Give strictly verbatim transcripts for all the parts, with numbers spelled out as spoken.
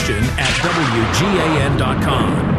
question at W G A N dot com.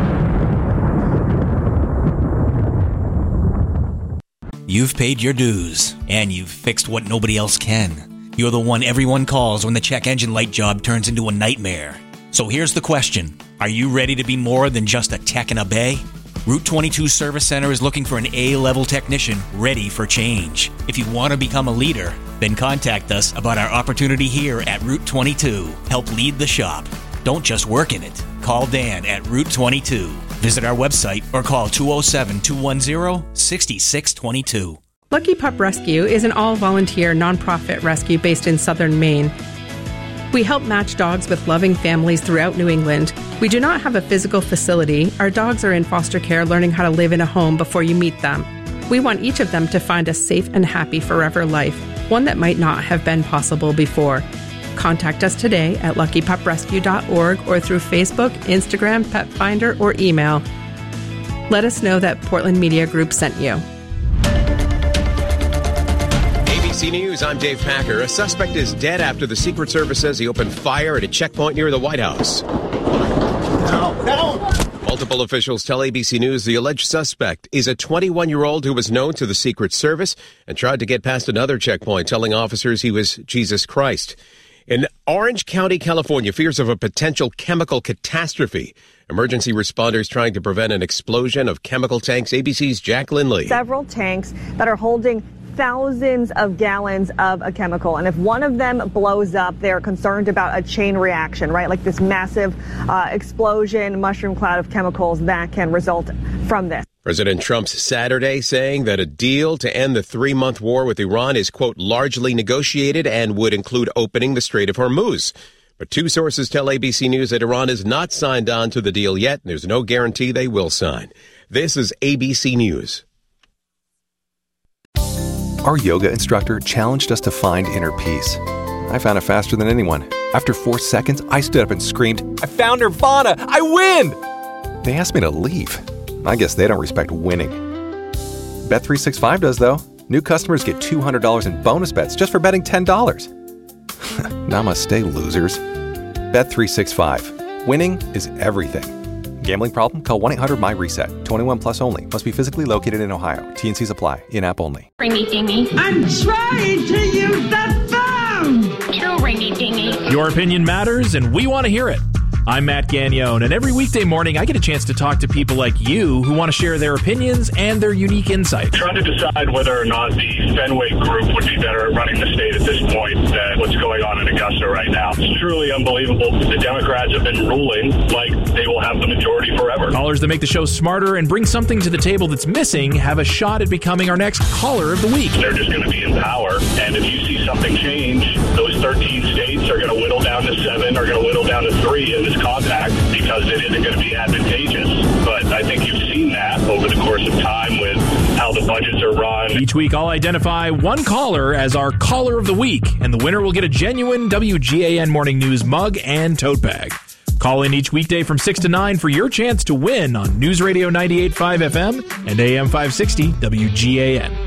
You've paid your dues, and you've fixed what nobody else can. You're the one everyone calls when the check engine light job turns into a nightmare. So here's the question. Are you ready to be more than just a tech in a bay? Route twenty-two Service Center is looking for an A-level technician ready for change. If you want to become a leader, then contact us about our opportunity here at Route twenty-two. Help lead the shop. Don't just work in it. Call Dan at Route twenty-two. Visit our website or call two oh seven, two one zero, six six two two. Lucky Pup Rescue is an all-volunteer nonprofit rescue based in southern Maine. We help match dogs with loving families throughout New England. We do not have a physical facility. Our dogs are in foster care learning how to live in a home before you meet them. We want each of them to find a safe and happy forever life, one that might not have been possible before. Contact us today at lucky pup rescue dot org or through Facebook, Instagram, Pet Finder, or email. Let us know that Portland Media Group sent you. A B C News, I'm Dave Packer. A suspect is dead after the Secret Service says he opened fire at a checkpoint near the White House. No, no. Multiple officials tell A B C News the alleged suspect is a twenty-one-year-old who was known to the Secret Service and tried to get past another checkpoint, telling officers he was Jesus Christ. In Orange County, California, fears of a potential chemical catastrophe. Emergency responders trying to prevent an explosion of chemical tanks. A B C's Jack Lindley. Several tanks that are holding thousands of gallons of a chemical. And if one of them blows up, they're concerned about a chain reaction, right? Like this massive uh, explosion, mushroom cloud of chemicals that can result from this. President Trump's Saturday saying that a deal to end the three-month war with Iran is, quote, largely negotiated and would include opening the Strait of Hormuz. But two sources tell A B C News that Iran has not signed on to the deal yet, and there's no guarantee they will sign. This is A B C News. Our yoga instructor challenged us to find inner peace. I found it faster than anyone. After four seconds, I stood up and screamed, "I found Nirvana! I win!" They asked me to leave. I guess they don't respect winning. Bet three sixty-five does, though. New customers get two hundred dollars in bonus bets just for betting ten dollars. Namaste, losers. Bet three sixty-five. Winning is everything. Gambling problem? Call one eight hundred M Y reset. twenty-one plus only. Must be physically located in Ohio. T and Cs apply. In-app only. Ringy dingy. I'm trying to use the phone. True ringy dingy. Your opinion matters, and we want to hear it. I'm Matt Gagnon, and every weekday morning I get a chance to talk to people like you who want to share their opinions and their unique insight. Trying to decide whether or not the Fenway Group would be better at running the state at this point than what's going on in Augusta right now. It's truly unbelievable. The Democrats have been ruling like they will have the majority forever. Callers that make the show smarter and bring something to the table that's missing have a shot at becoming our next caller of the week. They're just going to be in power, and if you see something change, those thirteen states are going to whittle down to seven, are going to whittle down to three in this compact because it isn't going to be advantageous. But I think you've seen that over the course of time with how the budgets are run. Each week I'll identify one caller as our caller of the week, and the winner will get a genuine W G A N Morning News mug and tote bag. Call in each weekday from six to nine for your chance to win on News Radio ninety-eight point five F M and A M five sixty W G A N.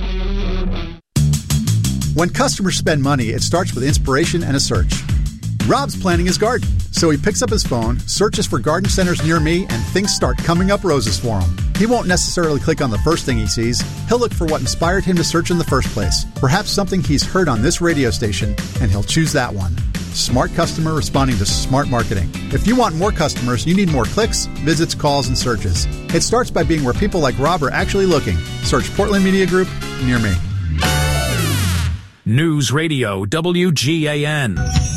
When customers spend money, it starts with inspiration and a search. Rob's planning his garden, so he picks up his phone, searches for garden centers near me, and things start coming up roses for him. He won't necessarily click on the first thing he sees. He'll look for what inspired him to search in the first place, perhaps something he's heard on this radio station, and he'll choose that one. Smart customer responding to smart marketing. If you want more customers, you need more clicks, visits, calls, and searches. It starts by being where people like Rob are actually looking. Search Portland Media Group near me. News Radio W G A N.